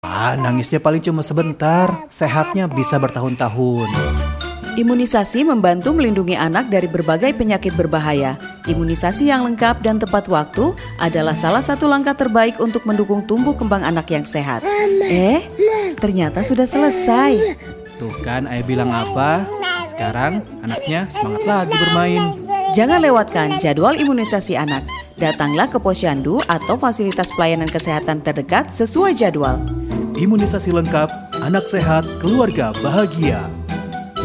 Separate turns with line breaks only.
Nangisnya paling cuma sebentar, sehatnya bisa bertahun-tahun.
Imunisasi membantu melindungi anak dari berbagai penyakit berbahaya. Imunisasi yang lengkap dan tepat waktu adalah salah satu langkah terbaik untuk mendukung tumbuh kembang anak yang sehat. Ternyata sudah selesai.
Tuh kan, ayah bilang apa? Sekarang anaknya semangat lagi bermain.
Jangan lewatkan jadwal imunisasi anak. Datanglah ke posyandu atau fasilitas pelayanan kesehatan terdekat sesuai jadwal.
Imunisasi lengkap, anak sehat, keluarga bahagia.